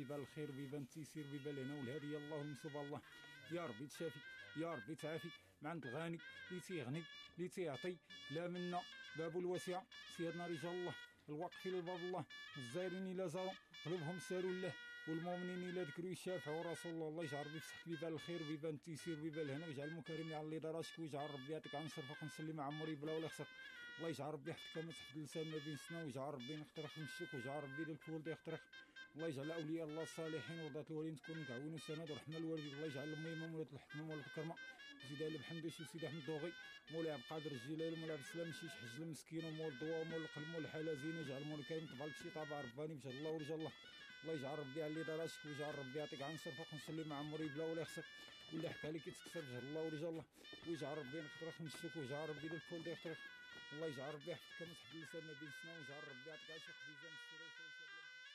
بيبان الخير بيبان التيسير بيبان الهنا والهديه اللهم سبحان الله. يا ربي تشافي يا ربي تعافي من عند الغاني اللي تيغني اللي تيعطي لا منا باب الواسع سيادنا رجال الله الواقفين لباب الله الزائرين الى زاروا قلوبهم ساروا الله والمؤمنين الى ذكروا يشافعوا رسول الله. الله يجعل ربي يفتح بيبان الخير بيبان التيسير بيبان الهنا ويجعل المكرم على داراتك ويجعل ربي يعطيك عن صرفك نسلي مع عمري بلا ولا خسر. الله يجعل ربي يحفظك كما تحفظ لسان ما بين سنا ويجعل ربي يخترق نفسك ويجعل ربي ذاك الولد يخترق. الله يجعل اولياء الله الصالحين وذات الوالدين تكون كعون وسند ورحمه الوالدين. الله يجعل المهم ولاد الحكمه ولاد الكرمه زيد على بحمد سيدي احمد دوغي مولاي عبد القادر الجيلاني مولاي عبد السلام شي حج المسكين ومول الضواء ومول القلب مول الحاله زين يجعل مول الكريم طبع لك شي طابع رباني بجاه الله ورجال الله. الله يجعل ربي على داراتك ويجعل ربي يعطيك عن صرفك ونصلي مع عمري بلا ولا يخسر ولا حكى لك تكسر بجاه الله ورجال الله ويجعل ربي يخترق نفسك ويجعل ربي ذاك الفول يخترق. الله يجعل ربي يحفظك كما تحفظ لسان ما بين سنا ويجعل ربي يعطيك عيش خفيفه من السر